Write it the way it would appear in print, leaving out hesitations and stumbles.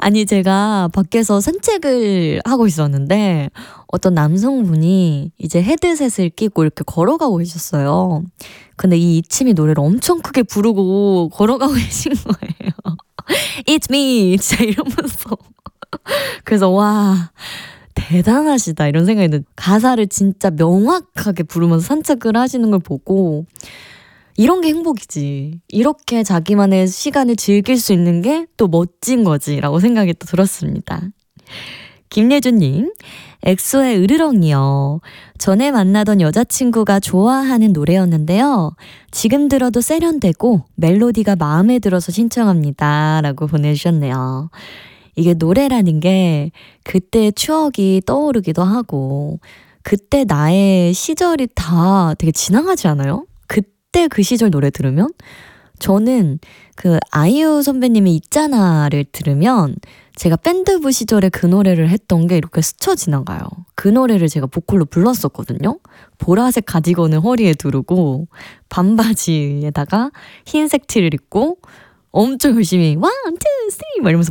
아니 제가 밖에서 산책을 하고 있었는데 어떤 남성분이 이제 헤드셋을 끼고 이렇게 걸어가고 계셨어요. 근데 이 이치미 노래를 엄청 크게 부르고 걸어가고 계신 거예요. It's me! 진짜 이러면서. 그래서 와 대단하시다 이런 생각이 드는 가사를 진짜 명확하게 부르면서 산책을 하시는 걸 보고 이런 게 행복이지. 이렇게 자기만의 시간을 즐길 수 있는 게 또 멋진 거지라고 생각이 또 들었습니다. 김예준님, 엑소의 으르렁이요. 전에 만나던 여자친구가 좋아하는 노래였는데요. 지금 들어도 세련되고 멜로디가 마음에 들어서 신청합니다. 라고 보내주셨네요. 이게 노래라는 게 그때의 추억이 떠오르기도 하고 그때 나의 시절이 다 되게 지나가지 않아요? 그때 그 시절 노래 들으면 저는 그 아이유 선배님의 있잖아를 들으면 제가 밴드부 시절에 그 노래를 했던 게 이렇게 스쳐 지나가요. 그 노래를 제가 보컬로 불렀었거든요. 보라색 가디건을 허리에 두르고 반바지에다가 흰색 티를 입고 엄청 열심히 1, 2, 3 막 이러면서